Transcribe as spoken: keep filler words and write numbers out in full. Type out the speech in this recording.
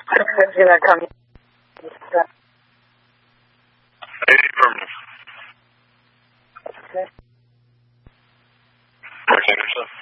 When's he gonna come? Hey, from... Okay. Mark Anderson.